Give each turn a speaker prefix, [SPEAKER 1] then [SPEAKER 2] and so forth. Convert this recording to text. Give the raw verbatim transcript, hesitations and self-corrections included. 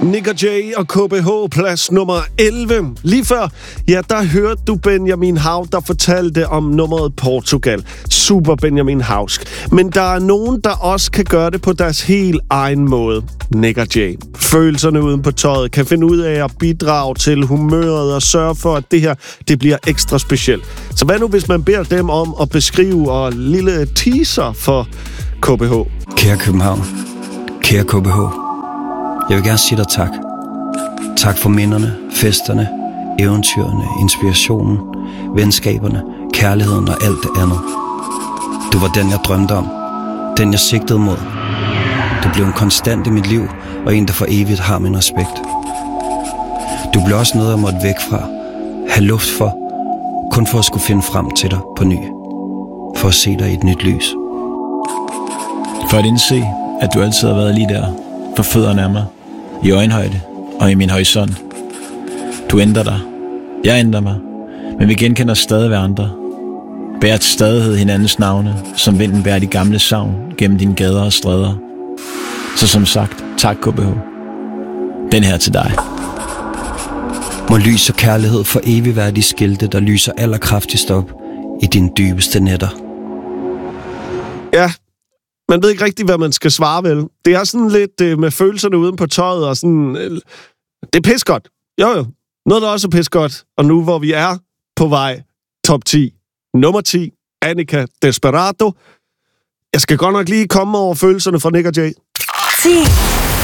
[SPEAKER 1] Nick og Jay og K B H, plads nummer elleve. Lige før, ja, der hørte du Benjamin Hav, der fortalte om nummeret Portugal. Super Benjamin Havsk. Men der er nogen, der også kan gøre det på deres helt egen måde. Nick og Jay. Følelserne uden på tøjet kan finde ud af at bidrage til humøret og sørge for, at det her det bliver ekstra specielt. Så hvad nu, hvis man beder dem om at beskrive og lille teaser for K B H?
[SPEAKER 2] Kære København. Kære K B H. Jeg vil gerne sige dig tak. Tak for minderne, festerne, eventyrene, inspirationen, venskaberne, kærligheden og alt det andet. Du var den, jeg drømte om. Den, jeg sigtede mod. Du blev en konstant i mit liv, og en, der for evigt har min respekt. Du blev også noget, jeg måtte væk fra. Have luft for. Kun for at skulle finde frem til dig på ny. For at se dig i et nyt lys.
[SPEAKER 3] For at indse, at du altid har været lige der. For fødderne af mig. I øjenhøjde og i min horisont. Du ændrer dig. Jeg ændrer mig. Men vi genkender stadig hverandre. Bærer til stadighed hinandens navne, som vinden bærer de gamle savn gennem dine gader og stræder. Så som sagt, tak K B H. Den her til dig.
[SPEAKER 2] Må lys og kærlighed for evigt være de skilte, der lyser allerkraftigst op i dine dybeste nætter.
[SPEAKER 1] Ja, man ved ikke rigtig, hvad man skal svare vel. Det er sådan lidt øh, med følelserne uden på tøjet, og sådan... Øh, det er pis godt. Jo jo, noget der også er pis godt. Og nu hvor vi er på vej, top ti. Nummer ti, Annika Desperado. Jeg skal godt nok lige komme over følelserne fra Nick og Jay.
[SPEAKER 4] ti.